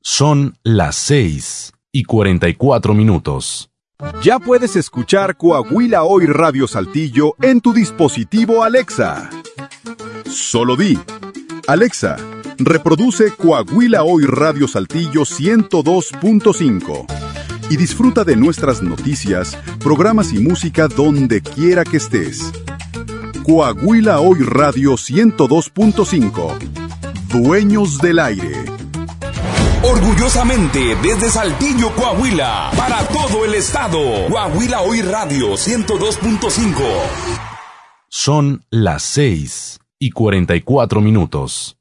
Son las 6:44. Ya puedes escuchar Coahuila Hoy Radio Saltillo en tu dispositivo Alexa. Solo di: Alexa, reproduce Coahuila Hoy Radio Saltillo 102.5 y disfruta de nuestras noticias, programas y música donde quiera que estés. Coahuila Hoy Radio 102.5. Dueños del aire. Orgullosamente desde Saltillo, Coahuila, para todo el estado. Coahuila Hoy Radio 102.5. Son las 6:44.